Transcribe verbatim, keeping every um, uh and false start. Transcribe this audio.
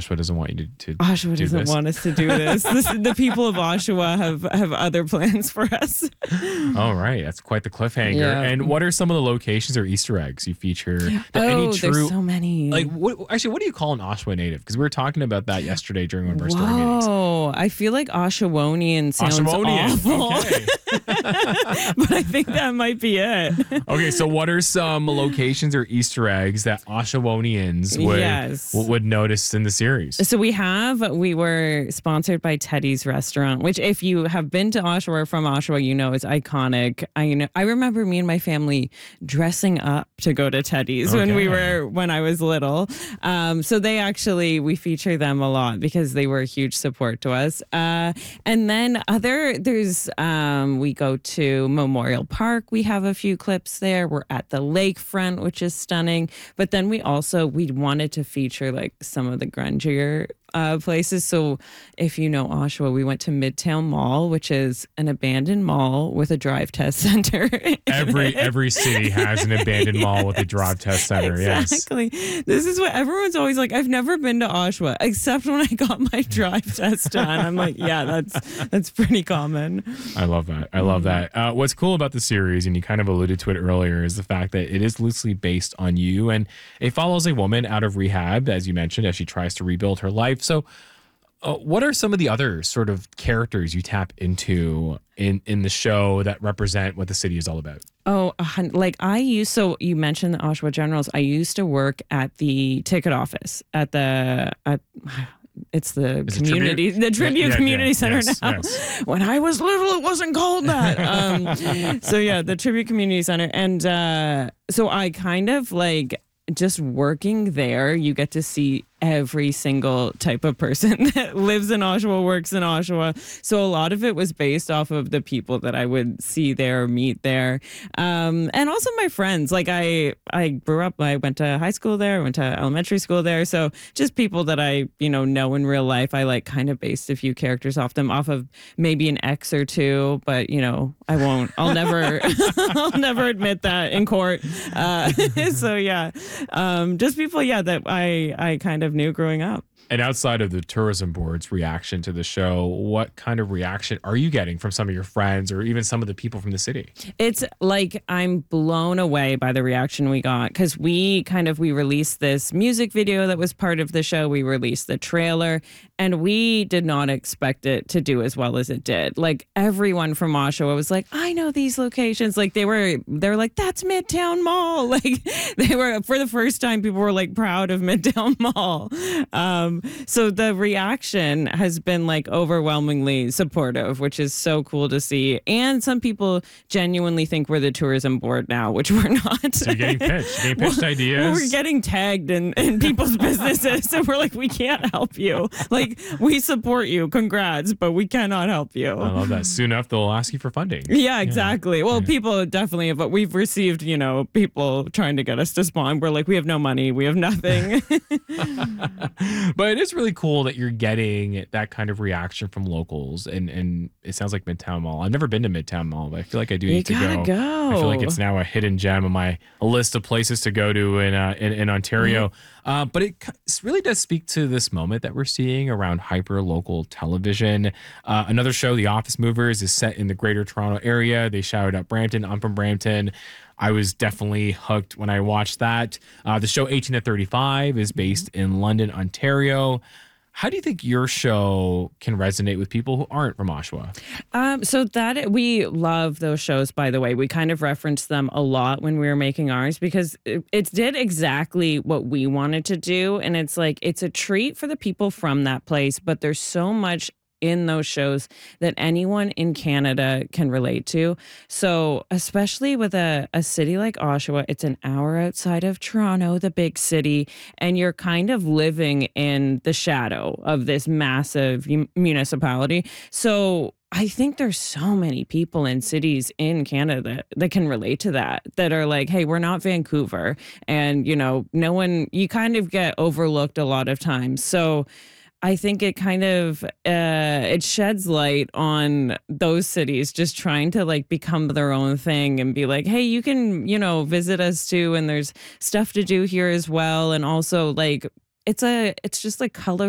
Oshawa doesn't want you to, to Oshawa do doesn't this. want us to do this. this. The people of Oshawa have, have other plans for us. All right. That's quite the cliffhanger. Yeah. And what are some of the locations or Easter eggs you feature? That Oh, any true, there's so many. Like, what, actually, what do you call an Oshawa native? Because we were talking about that yesterday during one of our story meetings. Whoa, I feel like Oshawonian sounds Oshawonian. awful. Okay. But I think that might be it. Okay, so what are some locations or Easter eggs that Oshawonians would Yes. w- would notice in the series? So we have, we were sponsored by Teddy's Restaurant, which if you have been to Oshawa or from Oshawa, you know is iconic. I you know I remember me and my family dressing up to go to Teddy's when we Okay. were when I was little. Um, so they actually, we feature them a lot because they were a huge support to us. Uh, and then other, there's, um, we go to Memorial Park. We have a few clips there. We're at the lakefront, which is stunning. But then we also, we wanted to feature like some of the grungier uh, places. So if you know Oshawa, we went to Midtown Mall, which is an abandoned mall with a drive test center. Every every city has an abandoned mall with a drive test center. Exactly. This is what everyone's always like. I've never been to Oshawa except when I got my drive test done. I'm like, yeah, that's that's pretty common. Yes, I love that. I love that. Uh, what's cool about the series, and you kind of alluded to it earlier, is the fact that it is loosely based on you, and it follows a woman out of rehab, as you mentioned, as she tries to rebuild her life. So, uh, what are some of the other sort of characters you tap into in in the show that represent what the city is all about? Oh, a hun- like I used, so you mentioned the Oshawa Generals. I used to work at the ticket office at the, at, it's the Is it community, Tribute? the Tribute Yeah, yeah, Community yeah. Center Yes, now. yes. When I was little, it wasn't called that. Um, so yeah, the Tribute Community Center. And uh, so I kind of like, just working there, you get to see every single type of person that lives in Oshawa, works in Oshawa. So a lot of it was based off of the people that I would see there, meet there. Um, and also my friends. Like I, I grew up, I went to high school there, went to elementary school there. So just people that I, you know, know in real life. I like kind of based a few characters off them, off of maybe an ex or two, but you know, I won't, I'll never, I'll never admit that in court. Uh, so yeah, um, just people, yeah, that I, I kind of knew growing up. And outside of the tourism board's reaction to the show, what kind of reaction are you getting from some of your friends or even some of the people from the city? It's like I'm blown away by the reaction we got because we kind of we released this music video that was part of the show. We released the trailer and we did not expect it to do as well as it did. Like everyone from Oshawa was like, I know these locations. Like they were they were like, that's Midtown Mall. Like they were, for the first time, people were like proud of Midtown Mall. Um, so the reaction has been like overwhelmingly supportive, which is so cool to see. And some people genuinely think we're the tourism board now, which we're not. So you're getting pitched, you're getting pitched ideas. We're getting tagged in, in people's businesses. And we're like, we can't help you. Like, we support you. Congrats, but we cannot help you. I love that. Soon enough, they'll ask you for funding. Yeah, exactly. Well, people definitely, but we've received, you know, people trying to get us to spawn. We're like, we have no money. We have nothing. But it is really cool that you're getting that kind of reaction from locals. And, and it sounds like Midtown Mall. I've never been to Midtown Mall, but I feel like I do You need to gotta go. go. I feel like it's now a hidden gem on my list of places to go to in uh, in, in Ontario. Mm-hmm. Uh, but it c- really does speak to this moment that we're seeing around hyper local television. Uh, another show, The Office Movers, is set in the Greater Toronto area. They shouted out Brampton. I'm from Brampton. I was definitely hooked when I watched that. Uh, the show eighteen to thirty-five is based in London, Ontario. How do you think your show can resonate with people who aren't from Oshawa? Um, so that we love those shows, by the way. We kind of referenced them a lot when we were making ours because it, it did exactly what we wanted to do. And it's like, it's a treat for the people from that place, but there's so much in those shows that anyone in Canada can relate to. So especially with a, a city like Oshawa, it's an hour outside of Toronto, the big city, and you're kind of living in the shadow of this massive municipality. So I think there's so many people in cities in Canada that, that can relate to that, that are like, hey, we're not Vancouver. And, you know, no one, you kind of get overlooked a lot of times. So I think it kind of, uh, it sheds light on those cities just trying to like become their own thing and be like, hey, you can, you know, visit us too. And there's stuff to do here as well. And also like, it's a, it's just like color.